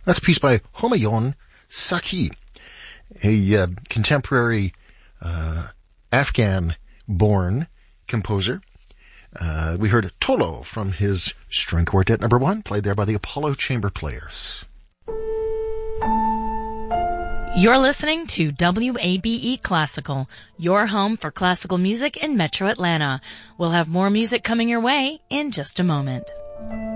That's a piece by Humayun Saki, a contemporary Afghan-born composer. We heard Tolo from his String Quartet No. 1, played there by the Apollo Chamber Players. You're listening to WABE Classical, your home for classical music in Metro Atlanta. We'll have more music coming your way in just a moment.